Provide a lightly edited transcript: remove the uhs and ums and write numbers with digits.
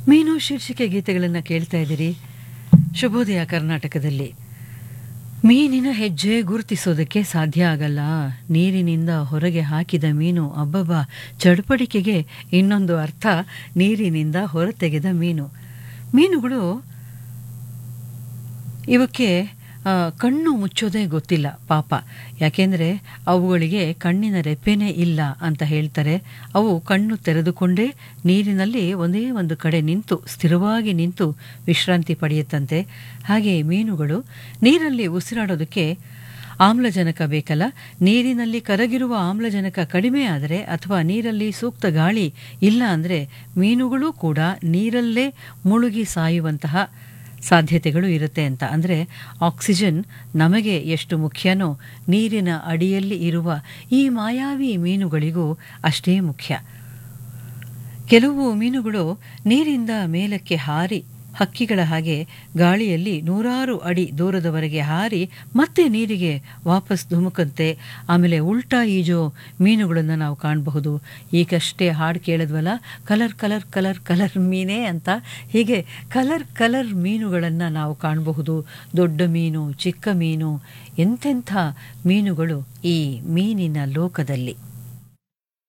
ಮೀನು ಶೀರ್ಷಿಕೆ ಗೀತೆಗಳನ್ನು ಕೇಳ್ತಾ ಇದ್ದೀರಿ ಶುಭೋದಯ ಕರ್ನಾಟಕದಲ್ಲಿ. ಮೀನಿನ ಹೆಜ್ಜೆ ಗುರುತಿಸೋದಕ್ಕೆ ಸಾಧ್ಯ ಆಗಲ್ಲ. ನೀರಿನಿಂದ ಹೊರಗೆ ಹಾಕಿದ ಮೀನು, ಅಬ್ಬಬ್ಬ, ಚಡುಪಡಿಕೆಗೆ ಇನ್ನೊಂದು ಅರ್ಥ ನೀರಿನಿಂದ ಹೊರತೆಗೆದ ಮೀನು. ಮೀನುಗಳು ಇವಕ್ಕೆ ಕಣ್ಣು ಮುಚ್ಚೋದೇ ಗೊತ್ತಿಲ್ಲ ಪಾಪ. ಯಾಕೆಂದರೆ ಅವುಗಳಿಗೆ ಕಣ್ಣಿನ ರೆಪ್ಪೆನೇ ಇಲ್ಲ ಅಂತ ಹೇಳ್ತಾರೆ. ಅವು ಕಣ್ಣು ತೆರೆದುಕೊಂಡೇ ನೀರಿನಲ್ಲಿ ಒಂದೇ ಒಂದು ಕಡೆ ನಿಂತು ಸ್ಥಿರವಾಗಿ ನಿಂತು ವಿಶ್ರಾಂತಿ ಪಡೆಯುತ್ತಂತೆ. ಹಾಗೆ ಮೀನುಗಳು ನೀರಲ್ಲಿ ಉಸಿರಾಡೋದಕ್ಕೆ ಆಮ್ಲಜನಕ ಬೇಕಲ್ಲ. ನೀರಿನಲ್ಲಿ ಕರಗಿರುವ ಆಮ್ಲಜನಕ ಕಡಿಮೆ ಆದರೆ ಅಥವಾ ನೀರಲ್ಲಿ ಸೂಕ್ತ ಗಾಳಿ ಇಲ್ಲ ಅಂದರೆ ಮೀನುಗಳು ಕೂಡ ನೀರಲ್ಲೇ ಮುಳುಗಿ ಸಾಯುವಂತಹ ಸಾಧ್ಯತೆಗಳು ಇರುತ್ತೆ ಅಂತ. ಅಂದರೆ ಆಕ್ಸಿಜನ್ ನಮಗೆ ಎಷ್ಟು ಮುಖ್ಯನೋ ನೀರಿನ ಅಡಿಯಲ್ಲಿ ಇರುವ ಈ ಮಾಯಾವಿ ಮೀನುಗಳಿಗೂ ಅಷ್ಟೇ ಮುಖ್ಯ. ಕೆಲವು ಮೀನುಗಳು ನೀರಿಂದ ಮೇಲಕ್ಕೆ ಹಾರಿ ಹಕ್ಕಿಗಳ ಹಾಗೆ ಗಾಳಿಯಲ್ಲಿ 100 ಅಡಿ ದೂರದವರೆಗೆ ಹಾರಿ ಮತ್ತೆ ನೀರಿಗೆ ವಾಪಸ್ ಧುಮುಕಂತೆ. ಆಮೇಲೆ ಉಲ್ಟಾ ಈಜೋ ಮೀನುಗಳನ್ನು ನಾವು ಕಾಣಬಹುದು. ಈಗಷ್ಟೇ ಹಾಡು ಕೇಳಿದ್ವಲ್ಲ, ಕಲರ್ ಕಲರ್ ಕಲರ್ ಕಲರ್ ಮೀನೇ ಅಂತ. ಹೀಗೆ ಕಲರ್ ಕಲರ್ ಮೀನುಗಳನ್ನು ನಾವು ಕಾಣಬಹುದು. ದೊಡ್ಡ ಮೀನು, ಚಿಕ್ಕ ಮೀನು, ಎಂತೆಂಥ ಮೀನುಗಳು ಈ ಮೀನಿನ ಲೋಕದಲ್ಲಿ.